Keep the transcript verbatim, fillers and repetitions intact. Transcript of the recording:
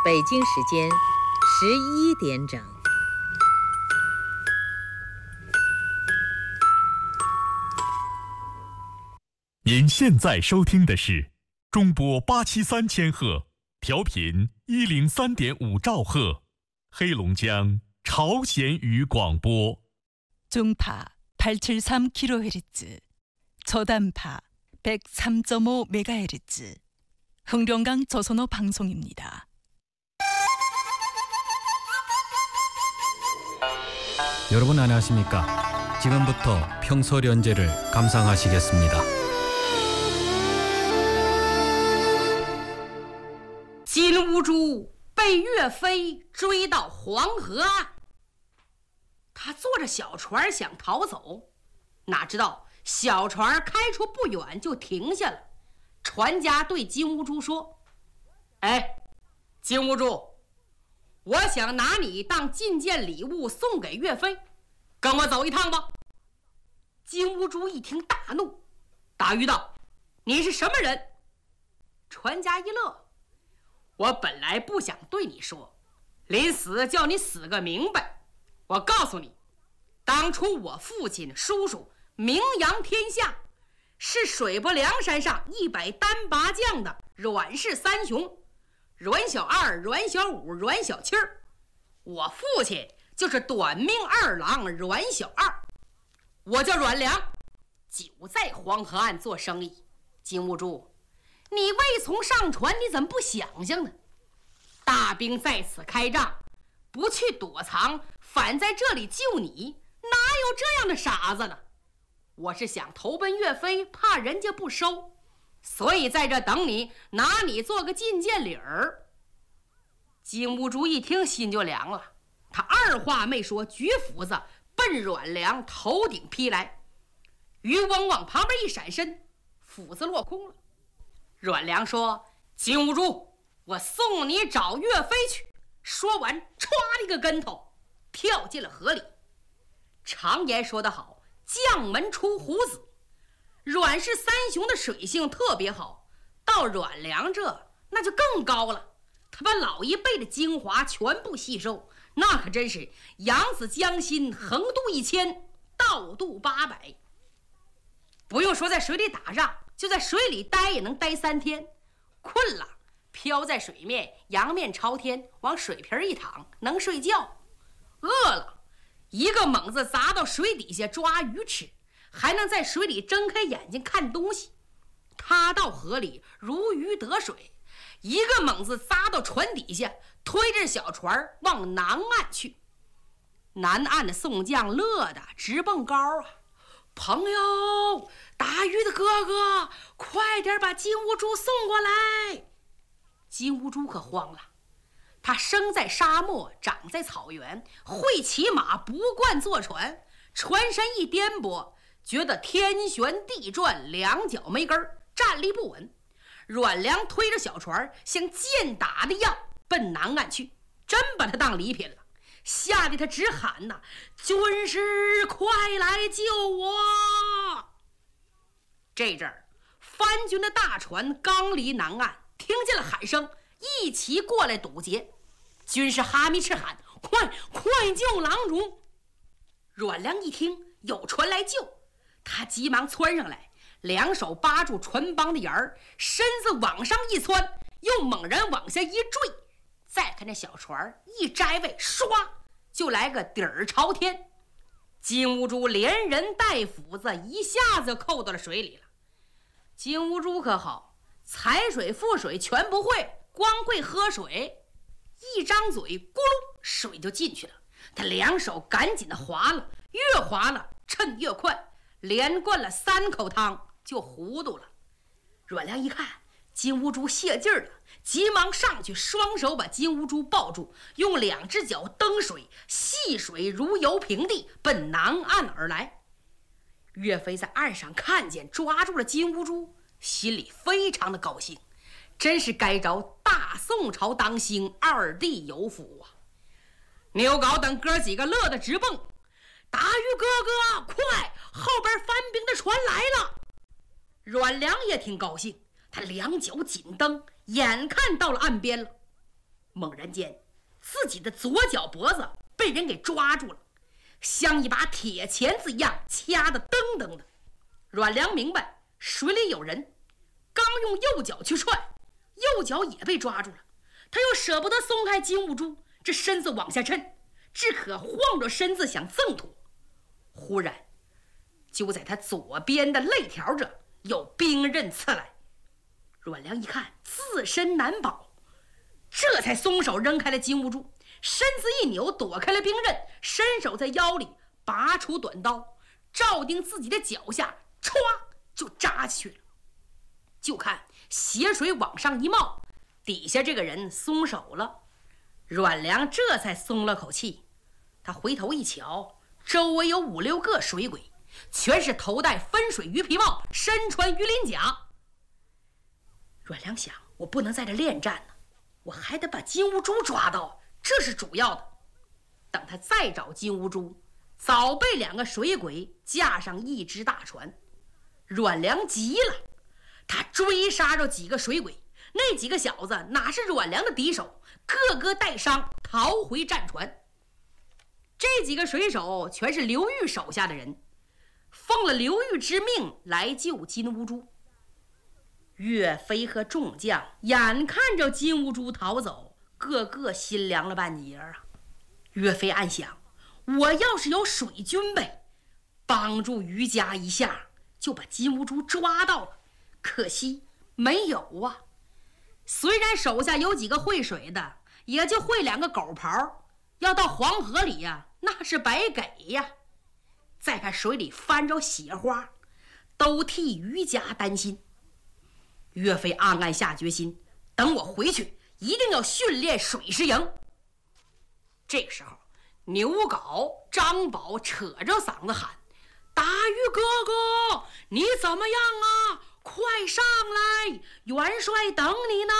北京时间十一点整。 您现在收听的是中波八七三千赫，调频一零三点五兆赫，黑龙江朝鲜语广播。 중파 팔백칠십삼 킬로헤르츠, 저단파 백삼 점 오 메가헤르츠, 흥룡강 조선어 방송입니다. 여러분 안녕하십니까? 지금부터 평소련제를 감상하시겠습니다. 金兀术被岳飞追到黄河岸，他坐着小船想逃走，哪知道小船开出不远就停下了。船家对金兀术说：“哎，金兀术，我想拿你当进谏礼物送给岳飞，跟我走一趟吧。”金兀术一听大怒，大鱼道：“你是什么人？”船家一乐：“我本来不想对你说，临死叫你死个明白。我告诉你，当初我父亲叔叔名扬天下，是水泊梁山上一百单八将的阮氏三雄，阮小二、阮小五、阮小七儿。我父亲就是短命二郎阮小二，我叫阮良，久在黄河岸做生意。金兀术，你未从上船，你怎么不想想呢？大兵在此开仗，不去躲藏，反在这里救你，哪有这样的傻子呢？我是想投奔岳飞，怕人家不收，所以在这等你，拿你做个进谏礼儿。金兀术一听心就凉了，他二话没说，举斧子奔阮良头顶劈来，渔翁往旁边一闪身，斧子落空了。阮良说：“金兀术，我送你找岳飞去。”说完歘了一个跟头跳进了河里。常言说得好，将门出虎子。阮氏三雄的水性特别好，到阮良这那就更高了，他把老一辈的精华全部吸收，那可真是扬子江心，横渡一千，倒渡八百。不用说在水里打仗，就在水里待也能待三天。困了飘在水面，仰面朝天，往水瓶一躺，能睡觉。饿了一个猛子砸到水底下抓鱼吃，还能在水里睁开眼睛看东西。他到河里如鱼得水，一个猛子砸到船底下，推着小船往南岸去。南岸的宋将乐得直蹦高啊！朋友，打鱼的哥哥，快点把金兀术送过来！金兀术可慌了，他生在沙漠，长在草原，会骑马，不惯坐船，船身一颠簸，觉得天旋地转，两脚没根儿，站立不稳。阮良推着小船像箭打的样奔南岸去，真把他当礼品了，吓得他直喊呐：“军师，快来救我！”这阵儿藩军的大船刚离南岸，听见了喊声，一齐过来堵截。军师哈密斥喊：“快快救郎中！”阮良一听有船来救，他急忙窜上来，两手扒住船帮的沿儿，身子往上一窜，又猛然往下一坠，再看这小船一摘位，唰就来个底儿朝天。金兀术连人带斧子一下子扣到了水里了。金兀术可好，踩水覆水全不会，光会喝水，一张嘴咕噜水就进去了。他两手赶紧的划了，越划了趁越快，连灌了三口汤就糊涂了。阮良一看金兀术泄劲儿了，急忙上去，双手把金兀术抱住，用两只脚蹬水，细水如游平地，奔南岸而来。岳飞在岸上看见抓住了金兀术，心里非常的高兴，真是该着大宋朝当兴，二帝有福啊！牛皋等哥几个乐得直蹦：“达鱼哥哥，快，后边番兵的船来了！”阮良也挺高兴，他两脚紧蹬，眼看到了岸边了。 猛然间，自己的左脚脖子被人给抓住了，像一把铁钳子一样掐得噔噔的。阮良明白水里有人，刚用右脚去踹，右脚也被抓住了。他又舍不得松开金兀术，这身子往下沉，只可晃着身子想挣脱。忽然，就在他左边的肋条这有兵刃刺来。阮良一看自身难保，这才松手扔开了金兀术，身子一扭躲开了兵刃，伸手在腰里拔出短刀，照定自己的脚下，歘就扎去了。就看血水往上一冒，底下这个人松手了。阮良这才松了口气，他回头一瞧，周围有五六个水鬼，全是头戴分水鱼皮帽，身穿鱼鳞甲。阮良想，我不能在这恋战呢，我还得把金兀术抓到，这是主要的。等他再找金兀术，早被两个水鬼架上一只大船。阮良急了，他追杀着几个水鬼，那几个小子哪是阮良的敌手，个个带伤逃回战船。这几个水手全是刘裕手下的人，奉了刘裕之命来救金兀术。岳飞和众将眼看着金兀术逃走，个个心凉了半截啊。岳飞暗想，我要是有水军呗，帮助于家一下，就把金兀术抓到了。可惜没有啊。虽然手下有几个会水的，也就会两个狗刨，要到黄河里呀、啊，那是白给呀。再看水里翻着血花，都替于家担心。岳飞暗暗下决心，等我回去一定要训练水师营。这个时候，牛皋、张宝扯着嗓子喊：大禹哥哥，你怎么样啊？快上来，元帅等你呢。